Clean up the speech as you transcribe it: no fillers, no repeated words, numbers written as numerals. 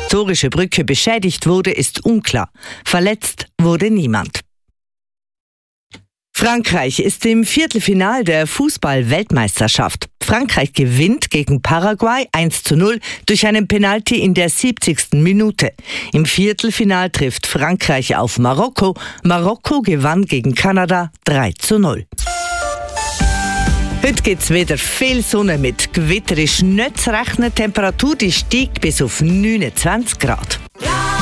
historische Brücke beschädigt wurde, ist unklar. Verletzt wurde niemand. Frankreich ist im Viertelfinal der Fußball-Weltmeisterschaft. Frankreich gewinnt gegen Paraguay 1:0 durch einen Penalty in der 70. Minute. Im Viertelfinal trifft Frankreich auf Marokko. Marokko gewann gegen Kanada 3:0. Heute gibt's wieder viel Sonne mit Gewitter. Ist nicht zu rechnen. Die Temperatur die steigt bis auf 29 Grad.